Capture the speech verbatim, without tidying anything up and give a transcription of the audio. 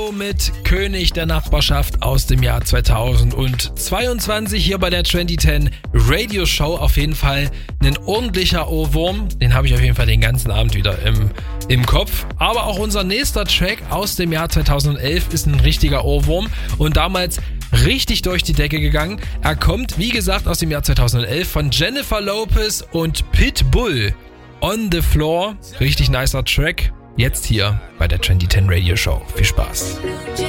Mit König der Nachbarschaft aus dem Jahr zweitausendzweiundzwanzig hier bei der Trendy zehn Radio Show. Auf jeden Fall ein ordentlicher Ohrwurm. Den habe ich auf jeden Fall den ganzen Abend wieder im, im Kopf. Aber auch unser nächster Track aus dem Jahr zweitausendelf ist ein richtiger Ohrwurm und damals richtig durch die Decke gegangen. Er kommt, wie gesagt, aus dem Jahr zweitausendelf von Jennifer Lopez und Pitbull. On the Floor. Richtig nicer Track. Jetzt hier bei der Trendy zehn Radio Show. Viel Spaß.